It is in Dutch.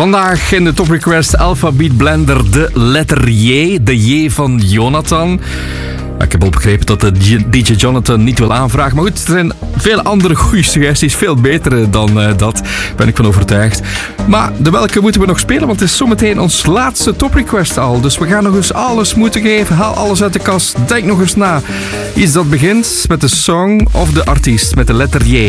Vandaag in de Top Request Alpha Beat Blender de letter J. De J van Jonathan. Ik heb al begrepen dat de DJ Jonathan niet wil aanvragen. Maar goed, er zijn veel andere goede suggesties. Veel betere dan dat. Ben ik van overtuigd. Maar de welke moeten we nog spelen? Want het is zometeen ons laatste Top Request al. Dus we gaan nog eens alles moeten geven. Haal alles uit de kast. Denk nog eens na. Iets dat begint met de song of de artiest met de letter J.